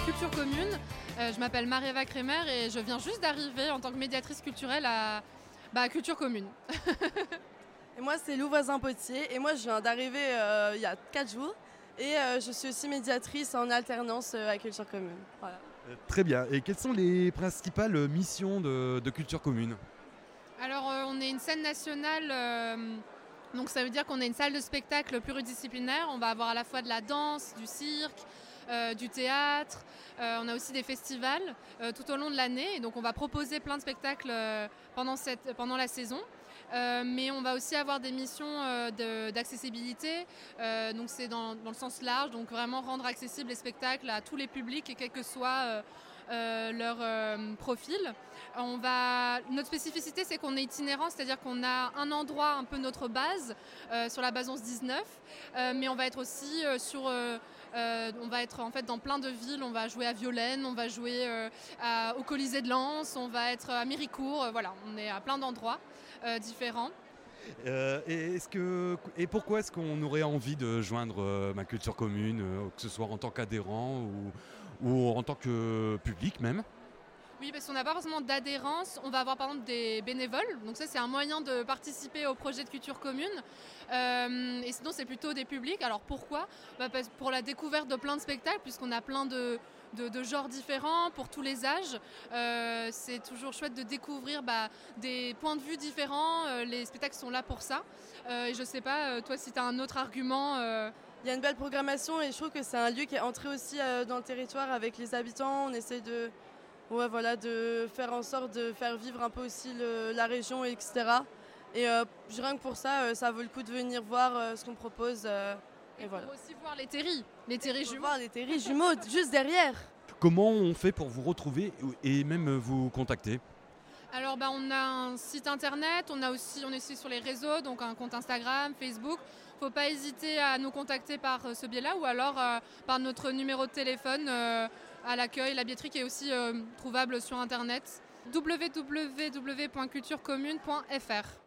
Culture Commune. Je m'appelle Marie-Eva Kremer et je viens juste d'arriver en tant que médiatrice culturelle à Culture Commune. Et moi, c'est Lou Voisin-Potier et moi, je viens d'arriver il y a 4 jours et je suis aussi médiatrice en alternance à Culture Commune. Voilà. Très bien. Et quelles sont les principales missions de Culture Commune ? Alors, on est une scène nationale, donc ça veut dire qu'on est une salle de spectacle pluridisciplinaire. On va avoir à la fois de la danse, du cirque, du théâtre. On a aussi des festivals tout au long de l'année. Et donc, on va proposer plein de spectacles pendant la saison. Mais on va aussi avoir des missions d'accessibilité, donc c'est dans le sens large, donc vraiment rendre accessibles les spectacles à tous les publics et quel que soit leur profil. Notre spécificité, c'est qu'on est itinérant, c'est-à-dire qu'on a un endroit, un peu notre base, sur la base 11-19, mais on va être aussi on va être en fait dans plein de villes. On va jouer à Violaine, on va jouer au Colisée de Lens, on va être à Méricourt, voilà, on est à plein d'endroits différents. Et pourquoi est-ce qu'on aurait envie de joindre ma Culture Commune, que ce soit en tant qu'adhérent ou en tant que public même ? Oui, parce qu'on n'a pas forcément d'adhérence. On va avoir par exemple des bénévoles. Donc ça, c'est un moyen de participer au projet de Culture Commune. Et sinon, c'est plutôt des publics. Alors pourquoi ? Pour la découverte de plein de spectacles, puisqu'on a plein de genres différents, pour tous les âges. C'est toujours chouette de découvrir des points de vue différents. Les spectacles sont là pour ça. Et je sais pas, toi, si tu as un autre argument... Il y a une belle programmation et je trouve que c'est un lieu qui est entré aussi dans le territoire avec les habitants. On essaie de faire en sorte de faire vivre un peu aussi la région, etc. Et rien que pour ça, ça vaut le coup de venir voir ce qu'on propose. Et voilà. Pour aussi voir les terris jumeaux. Voir les terris jumeaux juste derrière. Comment on fait pour vous retrouver et même vous contacter ? Alors on a un site internet, on est aussi sur les réseaux, donc un compte Instagram, Facebook. Faut pas hésiter à nous contacter par ce biais-là ou alors par notre numéro de téléphone à l'accueil. La billetterie qui est aussi trouvable sur internet www.culturecommune.fr.